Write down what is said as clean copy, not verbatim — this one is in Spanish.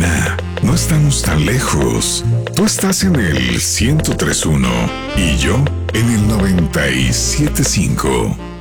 Cabina. No estamos tan lejos. Tú estás en el 103.1 y yo en el 97.5.